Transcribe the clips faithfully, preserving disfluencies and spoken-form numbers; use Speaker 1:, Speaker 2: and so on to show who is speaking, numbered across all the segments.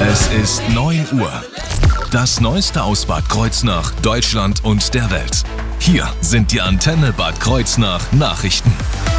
Speaker 1: Es ist neun Uhr. Das Neueste aus Bad Kreuznach, Deutschland und der Welt. Hier sind die Antenne Bad Kreuznach Nachrichten.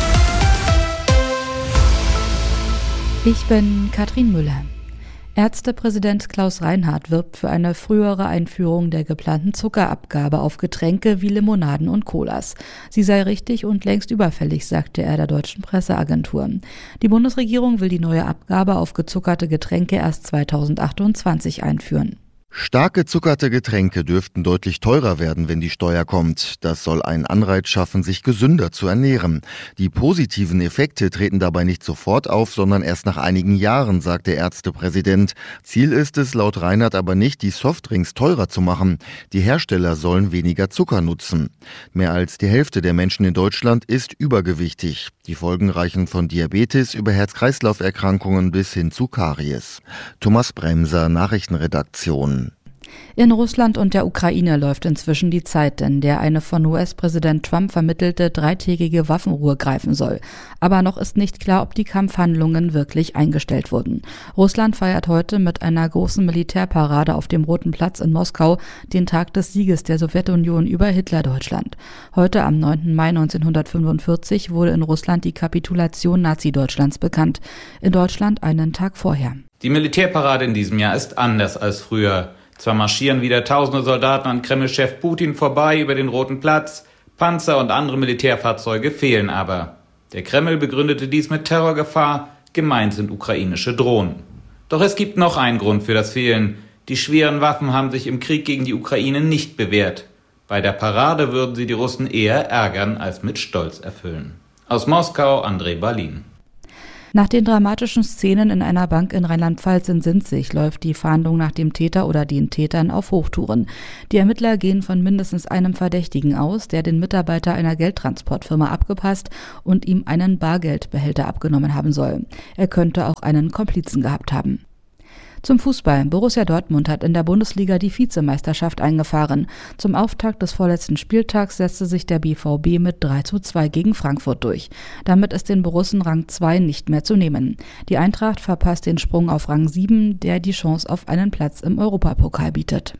Speaker 2: Ich bin Katrin Müller. Ärztepräsident Klaus Reinhardt wirbt für eine frühere Einführung der geplanten Zuckerabgabe auf Getränke wie Limonaden und Colas. Sie sei richtig und längst überfällig, sagte er der deutschen Presseagentur. Die Bundesregierung will die neue Abgabe auf gezuckerte Getränke erst zweitausendachtundzwanzig einführen.
Speaker 3: Stark gezuckerte Getränke dürften deutlich teurer werden, wenn die Steuer kommt. Das soll einen Anreiz schaffen, sich gesünder zu ernähren. Die positiven Effekte treten dabei nicht sofort auf, sondern erst nach einigen Jahren, sagt der Ärztepräsident. Ziel ist es laut Reinhardt aber nicht, die Softdrinks teurer zu machen. Die Hersteller sollen weniger Zucker nutzen. Mehr als die Hälfte der Menschen in Deutschland ist übergewichtig. Die Folgen reichen von Diabetes über Herz-Kreislauf-Erkrankungen bis hin zu Karies. Thomas Bremser, Nachrichtenredaktion.
Speaker 2: In Russland und der Ukraine läuft inzwischen die Zeit, in der eine von U S-Präsident Trump vermittelte dreitägige Waffenruhe greifen soll. Aber noch ist nicht klar, ob die Kampfhandlungen wirklich eingestellt wurden. Russland feiert heute mit einer großen Militärparade auf dem Roten Platz in Moskau den Tag des Sieges der Sowjetunion über Hitlerdeutschland. Heute am neunten Mai neunzehnhundertfünfundvierzig wurde in Russland die Kapitulation Nazi-Deutschlands bekannt. In Deutschland einen Tag vorher.
Speaker 4: Die Militärparade in diesem Jahr ist anders als früher. Zwar marschieren wieder tausende Soldaten an Kreml-Chef Putin vorbei über den Roten Platz, Panzer und andere Militärfahrzeuge fehlen aber. Der Kreml begründete dies mit Terrorgefahr, gemeint sind ukrainische Drohnen. Doch es gibt noch einen Grund für das Fehlen. Die schweren Waffen haben sich im Krieg gegen die Ukraine nicht bewährt. Bei der Parade würden sie die Russen eher ärgern als mit Stolz erfüllen. Aus Moskau, André Balin.
Speaker 2: Nach den dramatischen Szenen in einer Bank in Rheinland-Pfalz in Sinzig läuft die Fahndung nach dem Täter oder den Tätern auf Hochtouren. Die Ermittler gehen von mindestens einem Verdächtigen aus, der den Mitarbeiter einer Geldtransportfirma abgepasst und ihm einen Bargeldbehälter abgenommen haben soll. Er könnte auch einen Komplizen gehabt haben. Zum Fußball. Borussia Dortmund hat in der Bundesliga die Vizemeisterschaft eingefahren. Zum Auftakt des vorletzten Spieltags setzte sich der B V B mit drei zu zwei gegen Frankfurt durch. Damit ist den Borussen Rang zwei nicht mehr zu nehmen. Die Eintracht verpasst den Sprung auf Rang sieben, der die Chance auf einen Platz im Europapokal bietet.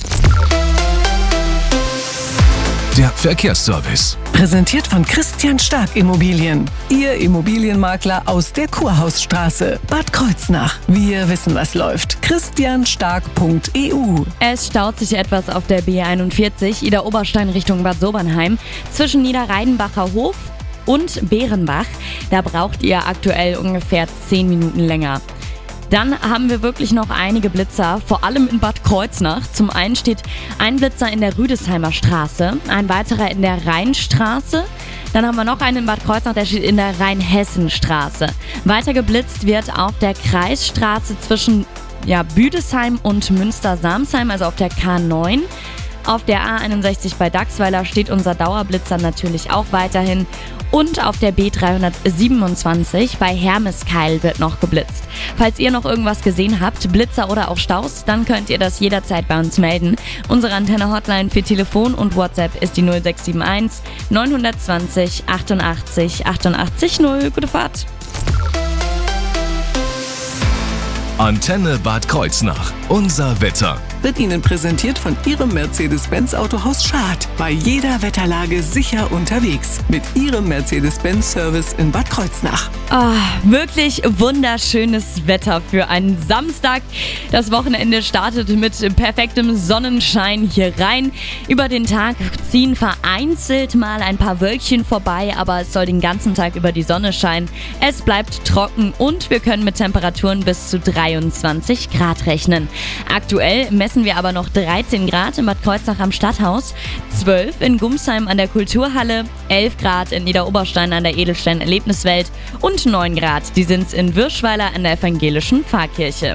Speaker 1: Der Verkehrsservice.
Speaker 5: Präsentiert von Christian Stark Immobilien. Ihr Immobilienmakler aus der Kurhausstraße, Bad Kreuznach. Wir wissen, was läuft. christian stark punkt e u.
Speaker 6: Es staut sich etwas auf der B einundvierzig, Ida Oberstein Richtung Bad Sobernheim, zwischen Niederreidenbacher Hof und Bärenbach. Da braucht ihr aktuell ungefähr zehn Minuten länger. Dann haben wir wirklich noch einige Blitzer, vor allem in Bad Kreuznach. Zum einen steht ein Blitzer in der Rüdesheimer Straße, ein weiterer in der Rheinstraße. Dann haben wir noch einen in Bad Kreuznach, der steht in der Rheinhessenstraße. Weiter geblitzt wird auf der Kreisstraße zwischen ja, Büdesheim und Münster-Samsheim, also auf der K neun. Auf der A einundsechzig bei Dachsweiler steht unser Dauerblitzer natürlich auch weiterhin. Und auf der B dreihundertsiebenundzwanzig bei Hermeskeil wird noch geblitzt. Falls ihr noch irgendwas gesehen habt, Blitzer oder auch Staus, dann könnt ihr das jederzeit bei uns melden. Unsere Antenne-Hotline für Telefon und WhatsApp ist die null sechs sieben eins neun zwei null achtundachtzig achtundachtzig null. Gute Fahrt!
Speaker 1: Antenne Bad Kreuznach. Unser Wetter.
Speaker 5: Wird Ihnen präsentiert von Ihrem Mercedes-Benz Autohaus Schad. Bei jeder Wetterlage sicher unterwegs. Mit Ihrem Mercedes-Benz-Service in Bad Kreuznach.
Speaker 6: Oh, wirklich wunderschönes Wetter für einen Samstag. Das Wochenende startet mit perfektem Sonnenschein hier rein. Über den Tag ziehen vereinzelt mal ein paar Wölkchen vorbei, aber es soll den ganzen Tag über die Sonne scheinen. Es bleibt trocken und wir können mit Temperaturen bis zu dreiundzwanzig Grad rechnen. Aktuell messen wir aber noch dreizehn Grad in Bad Kreuznach am Stadthaus, zwölf in Gumsheim an der Kulturhalle, elf Grad in Niederoberstein an der Edelstein Erlebniswelt und neun Grad, die sind's in Wirschweiler an der evangelischen Pfarrkirche.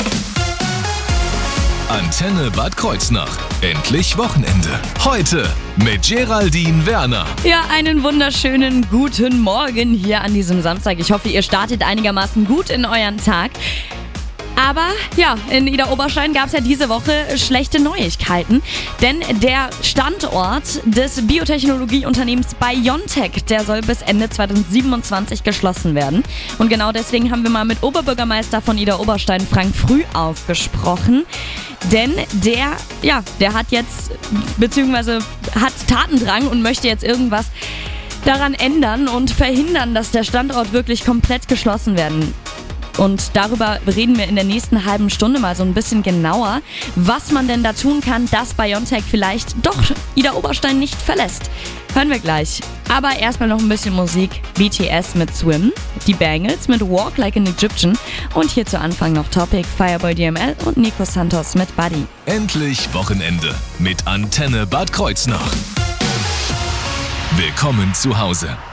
Speaker 1: Antenne Bad Kreuznach. Endlich Wochenende. Heute mit Geraldine Werner.
Speaker 6: Ja, einen wunderschönen guten Morgen hier an diesem Samstag. Ich hoffe, ihr startet einigermaßen gut in euren Tag. Aber ja, in Ida Oberstein gab es ja diese Woche schlechte Neuigkeiten, denn der Standort des Biotechnologieunternehmens BioNTech, der soll bis Ende zweitausendsiebenundzwanzig geschlossen werden. Und genau deswegen haben wir mal mit Oberbürgermeister von Ida Oberstein, Frank Frühauf, gesprochen. Denn der, ja, der hat jetzt, beziehungsweise hat Tatendrang und möchte jetzt irgendwas daran ändern und verhindern, dass der Standort wirklich komplett geschlossen werden. Und darüber reden wir in der nächsten halben Stunde mal so ein bisschen genauer, was man denn da tun kann, dass BioNTech vielleicht doch Ida Oberstein nicht verlässt. Hören wir gleich. Aber erstmal noch ein bisschen Musik. B T S mit Swim, die Bangles mit Walk Like an Egyptian und hier zu Anfang noch Topic, Fireboy D M L und Nico Santos mit Buddy.
Speaker 1: Endlich Wochenende mit Antenne Bad Kreuznach. Willkommen zu Hause.